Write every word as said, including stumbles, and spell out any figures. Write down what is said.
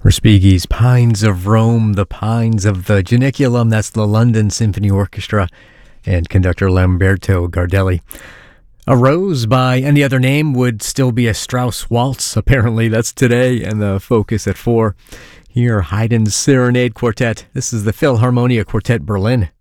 Respighi's Pines of Rome, the Pines of the Janiculum, that's the London Symphony Orchestra, and conductor Lamberto Gardelli. A Rose by any other name would still be a Strauss waltz. Apparently, that's today, and the focus at four. Here, Haydn's Serenade Quartet. This is the Philharmonia Quartet Berlin.